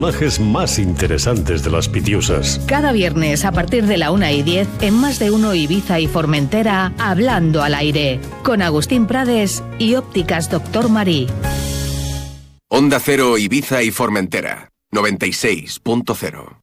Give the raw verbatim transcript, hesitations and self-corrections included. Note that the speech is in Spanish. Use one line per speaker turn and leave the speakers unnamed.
Personajes más interesantes de las Pitiusas.
Cada viernes a partir de la una y diez en Más de Uno Ibiza y Formentera, Hablando al Aire, con Agustín Prades y Ópticas Doctor Marí.
Onda Cero Ibiza y Formentera, noventa y seis punto cero.